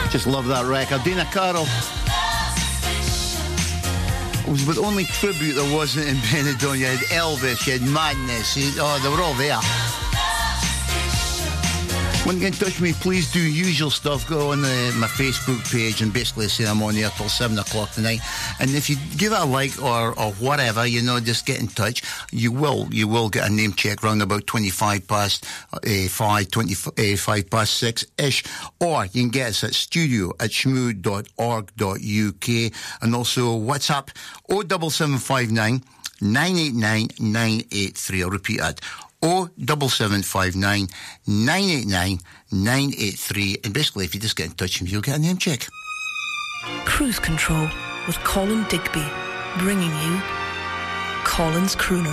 Just love that record. Dana Carroll. It was the only tribute there wasn't in Benidorm. You had Elvis, you had Madness. They were all there. Want to get in touch with me, please do usual stuff. Go on my Facebook page and basically say I'm on there till 7 o'clock tonight. And if you give it a like or whatever, just get in touch. You will get a name check round about 25 past 5 past 6-ish. Or you can get us at studio@shmoo.org.uk. And also WhatsApp 07759 989 983. I'll repeat that. 07759 989 983. And basically, if you just get in touch with me, you'll get a name check. Cruise Control with Colin Digby, bringing you Colin's Crooner.